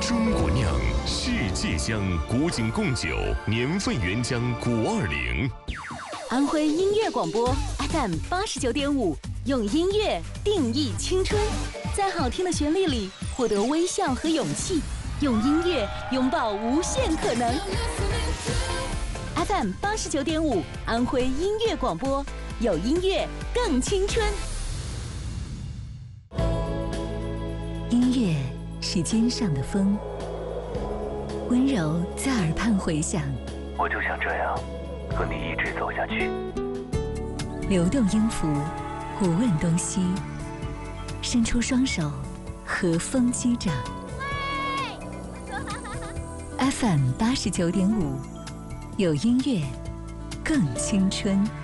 中国酿，世界香，古井贡酒，年份原浆520。 安徽音乐广播 FM 89.5，用音乐定义青春，在好听的旋律里获得微笑和勇气，用音乐拥抱无限可能。FM 89.5，安徽音乐广播，有音乐更青春。 音乐是肩上的风，温柔在耳畔回响。 我就想这样和你一直走下去。 流动音符，无问东西，伸出双手，和风击掌。FM 89.5，有音乐更青春。